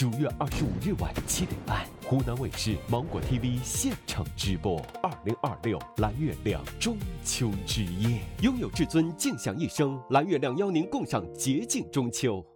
9月25日晚7点半，湖南卫视芒果 TV 现场直播2026蓝月亮中秋之夜，拥有至尊，静享一生。蓝月亮邀您共赏洁净中秋。